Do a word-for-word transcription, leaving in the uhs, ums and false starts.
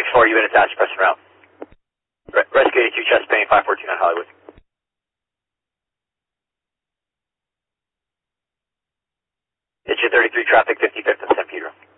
four, you've been attached, pressing route. Re Rescue eighty-two, chest pain, five four two nine Hollywood. It's your thirty-three, traffic fifty-fifth of San Pedro.